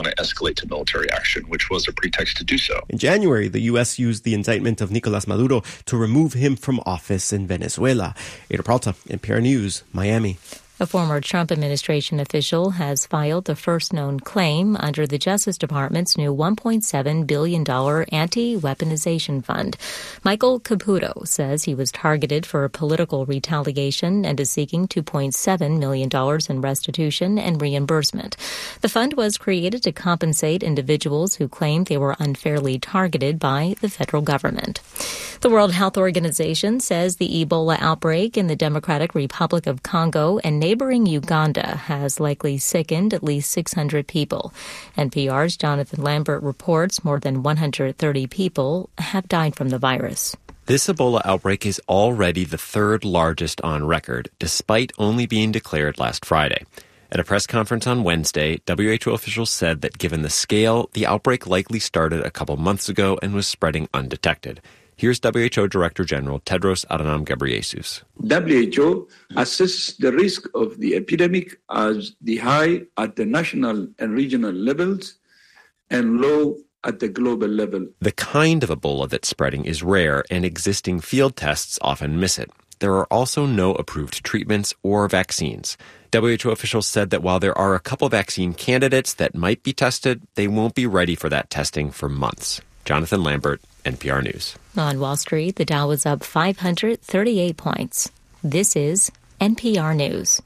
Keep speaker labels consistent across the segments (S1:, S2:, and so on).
S1: to escalate to military action, which was a pretext to do so.
S2: In January, the U.S. used the indictment of Nicolas Maduro to remove him from office in Venezuela. Ada Peralta, NPR News, Miami.
S3: A former Trump administration official has filed the first known claim under the Justice Department's new $1.7 billion anti-weaponization fund. Michael Caputo says he was targeted for political retaliation and is seeking $2.7 million in restitution and reimbursement. The fund was created to compensate individuals who claim they were unfairly targeted by the federal government. The World Health Organization says the Ebola outbreak in the Democratic Republic of Congo and neighboring Uganda has likely sickened at least 600 people. NPR's Jonathan Lambert reports more than 130 people have died from the virus.
S4: This Ebola outbreak is already the third largest on record, despite only being declared last Friday. At a press conference on Wednesday, WHO officials said that given the scale, the outbreak likely started a couple months ago and was spreading undetected. Here's WHO Director General Tedros Adhanom Ghebreyesus.
S5: WHO assesses the risk of the epidemic as the high at the national and regional levels and low at the global level.
S4: The kind of Ebola that's spreading is rare, and existing field tests often miss it. There are also no approved treatments or vaccines. WHO officials said that while there are a couple vaccine candidates that might be tested, they won't be ready for that testing for months. Jonathan Lambert, NPR News.
S3: On Wall Street, the Dow was up 538 points. This is NPR News.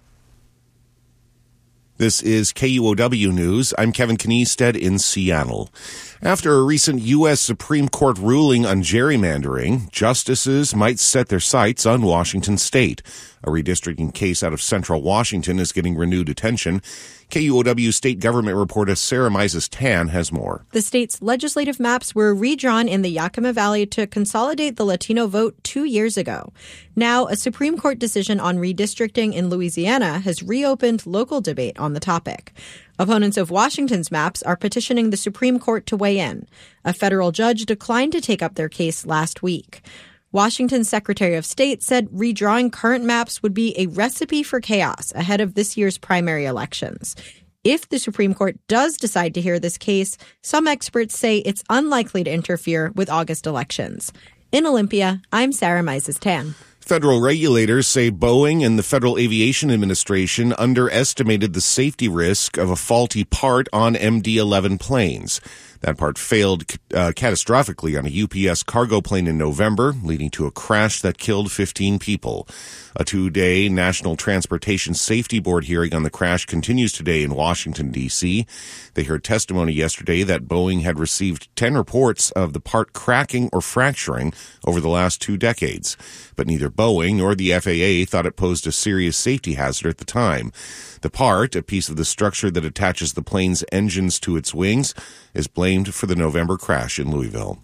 S6: This is KUOW News. I'm Kevin Kniestead in Seattle. After a recent U.S. Supreme Court ruling on gerrymandering, justices might set their sights on Washington State. A redistricting case out of central Washington is getting renewed attention. KUOW state government reporter Sarah Mises-Tan has more.
S7: The state's legislative maps were redrawn in the Yakima Valley to consolidate the Latino vote 2 years ago. Now, a Supreme Court decision on redistricting in Louisiana has reopened local debate on the topic. Opponents of Washington's maps are petitioning the Supreme Court to weigh in. A federal judge declined to take up their case last week. Washington's Secretary of State said redrawing current maps would be a recipe for chaos ahead of this year's primary elections. If the Supreme Court does decide to hear this case, some experts say it's unlikely to interfere with August elections. In Olympia, I'm Sarah Mises-Tan.
S6: Federal regulators say Boeing and the Federal Aviation Administration underestimated the safety risk of a faulty part on MD-11 planes. That part failed catastrophically on a UPS cargo plane in November, leading to a crash that killed 15 people. A 2-day National Transportation Safety Board hearing on the crash continues today in Washington, D.C. They heard testimony yesterday that Boeing had received 10 reports of the part cracking or fracturing over the last 2 decades. But neither Boeing nor the FAA thought it posed a serious safety hazard at the time. The part, a piece of the structure that attaches the plane's engines to its wings, is blamed for the November crash in Louisville.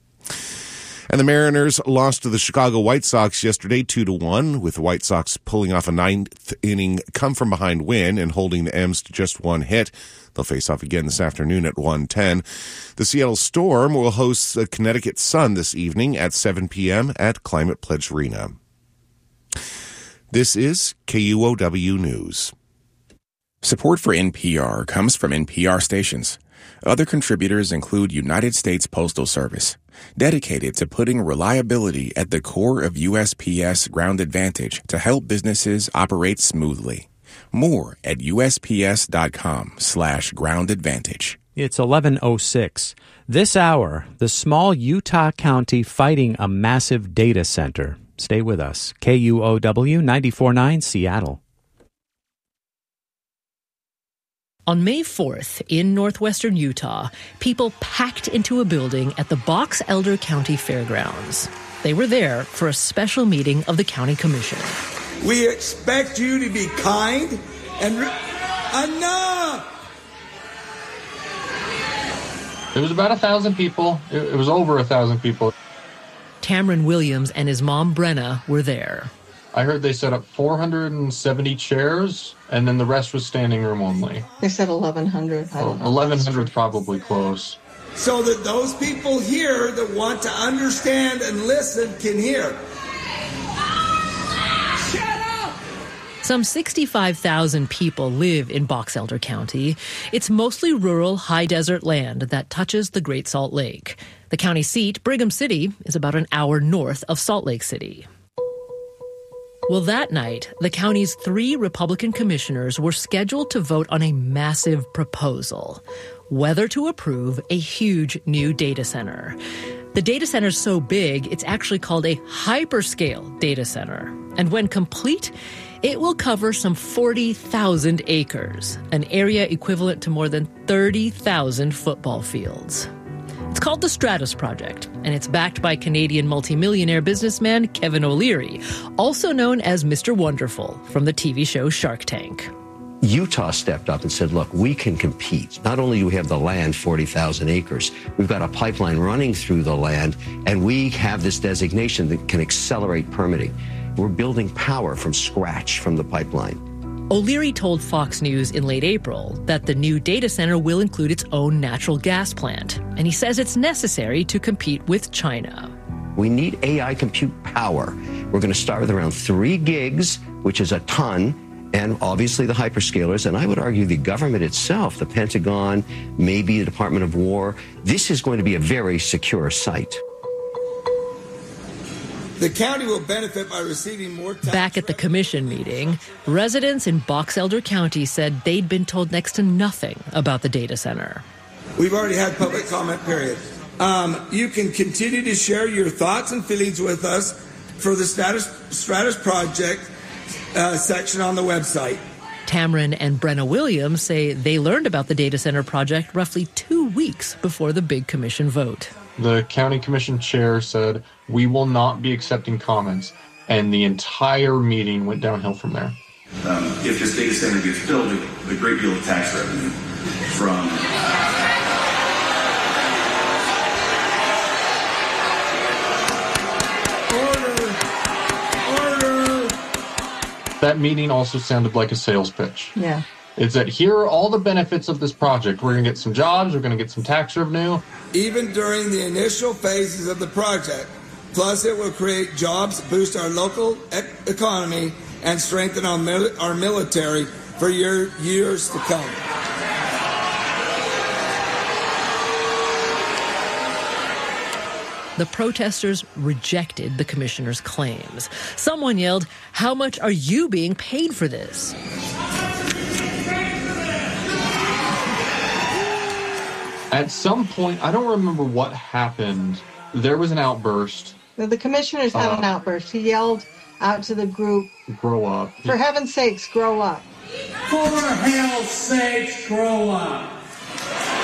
S6: And the Mariners lost to the Chicago White Sox yesterday 2-1, with the White Sox pulling off a 9th-inning come-from-behind win and holding the M's to just 1 hit. They'll face off again this afternoon at 1:10. The Seattle Storm will host the Connecticut Sun this evening at 7 p.m. at Climate Pledge Arena. This is KUOW News.
S8: Support for NPR comes from NPR stations. Other contributors include United States Postal Service, dedicated to putting reliability at the core of USPS Ground Advantage to help businesses operate smoothly. More at USPS.com/Ground Advantage.
S9: It's 11:06. This hour, the small Utah county fighting a massive data center. Stay with us. KUOW 94.9 Seattle.
S10: On May 4th, in northwestern Utah, people packed into a building at the Box Elder County Fairgrounds. They were there for a special meeting of the County Commission.
S11: We expect you to be kind and... Enough!
S12: It was about 1,000 people. It was over 1,000 people.
S10: Tamron Williams and his mom, Brenna, were there.
S12: I heard they set up 470 chairs, and then the rest was standing room only.
S13: They said 1,100. I don't know.
S12: 1,100 is probably close.
S11: So that those people here that want to understand and listen can hear. Shut up!
S10: Some 65,000 people live in Box Elder County. It's mostly rural, high desert land that touches the Great Salt Lake. The county seat, Brigham City, is about an hour north of Salt Lake City. Well, that night, the county's 3 Republican commissioners were scheduled to vote on a massive proposal: whether to approve a huge new data center. The data center's so big, it's actually called a hyperscale data center. And when complete, it will cover some 40,000 acres, an area equivalent to more than 30,000 football fields. It's called the Stratus Project, and it's backed by Canadian multimillionaire businessman Kevin O'Leary, also known as Mr. Wonderful from the TV show Shark Tank.
S14: Utah stepped up and said, look, we can compete. Not only do we have the land, 40,000 acres, we've got a pipeline running through the land, and we have this designation that can accelerate permitting. We're building power from scratch from the pipeline.
S10: O'Leary told Fox News in late April that the new data center will include its own natural gas plant, and he says it's necessary to compete with China.
S14: We need AI compute power. We're going to start with around 3 gigs, which is a ton, and obviously the hyperscalers, and I would argue the government itself, the Pentagon, maybe the Department of War. This is going to be a very secure site.
S11: The county will benefit by receiving more tax.
S10: Back at the commission meeting, residents in Box Elder County said they'd been told next to nothing about the data center.
S11: We've already had public comment period. You can continue to share your thoughts and feelings with us for the Stratus Project section on the website.
S10: Tamron and Brenna Williams say they learned about the data center project roughly 2 weeks before the big commission vote.
S12: The county commission chair said, we will not be accepting comments, and the entire meeting went downhill from there.
S15: If this data center gets built, a great deal of tax revenue from...
S12: That meeting also sounded like a sales pitch.
S13: Yeah.
S12: It's that here are all the benefits of this project. We're going to get some jobs. We're going to get some tax revenue.
S11: Even during the initial phases of the project. Plus, it will create jobs, boost our local economy, and strengthen our military for years to come.
S10: The protesters rejected the commissioner's claims. Someone yelled, "How much are you being paid for this?"
S12: At some point, I don't remember what happened. There was an outburst.
S13: The commissioners had an outburst. He yelled out to the group,
S12: "Grow up.
S13: For heaven's sakes, grow up."
S11: For hell's sakes, grow up.